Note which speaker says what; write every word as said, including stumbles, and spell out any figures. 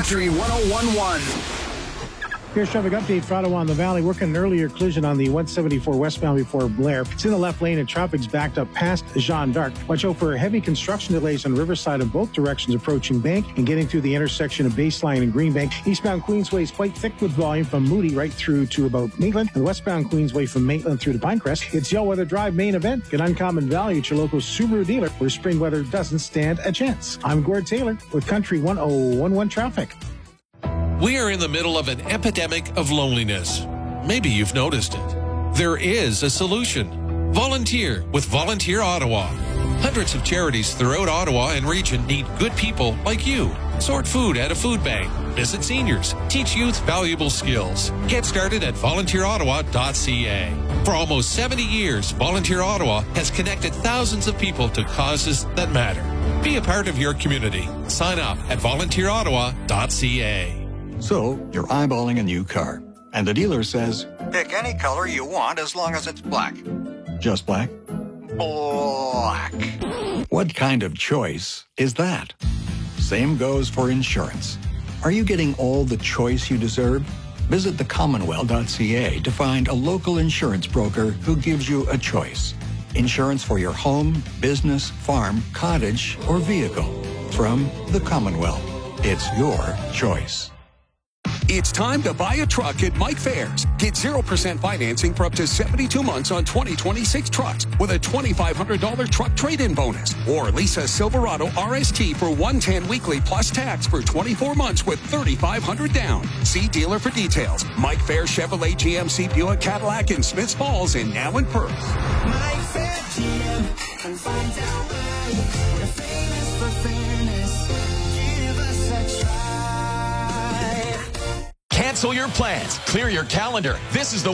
Speaker 1: Country one oh one point one.
Speaker 2: Here's traffic update for Ottawa in the Valley. Working an earlier collision on the one seventy-four westbound before Blair. It's in the left lane and traffic's backed up past Jeanne d'Arc. Watch out for heavy construction delays on Riverside in both directions approaching Bank and getting through the intersection of Baseline and Greenbank. Eastbound Queensway is quite thick with volume from Moody right through to about Maitland, and westbound Queensway from Maitland through to Pinecrest. It's Yell Weather Drive main event. Get uncommon value at your local Subaru dealer where spring weather doesn't stand a chance. I'm Gord Taylor with Country one oh one point one traffic.
Speaker 3: We are in the middle of an epidemic of loneliness. Maybe you've noticed it. There is a solution. Volunteer with Volunteer Ottawa. Hundreds of charities throughout Ottawa and region need good people like you. Sort food at a food bank. Visit seniors. Teach youth valuable skills. Get started at volunteer ottawa dot c a. For almost seventy years, Volunteer Ottawa has connected thousands of people to causes that matter. Be a part of your community. Sign up at volunteer ottawa dot c a.
Speaker 4: So, you're eyeballing a new car, and the dealer says,
Speaker 5: pick any color you want as long as it's black.
Speaker 4: Just black?
Speaker 5: Black.
Speaker 4: What kind of choice is that? Same goes for insurance. Are you getting all the choice you deserve? Visit the commonwealth dot c a to find a local insurance broker who gives you a choice. Insurance for your home, business, farm, cottage, or vehicle. From the Commonwealth. It's your choice.
Speaker 6: It's time to buy a truck at Mike Fairs. Get zero percent financing for up to seventy-two months on twenty twenty-six trucks with a twenty-five hundred dollars truck trade-in bonus. Or lease a Silverado R S T for one hundred ten dollars weekly plus tax for twenty-four months with thirty-five hundred dollars down. See dealer for details. Mike Fairs Chevrolet, G M C, Buick, Cadillac in Smiths Falls and now in Perth.
Speaker 7: Mike Fair G M and find out why we're famous for fairness. Give us a try.
Speaker 8: Cancel your plans. Clear your calendar. This is the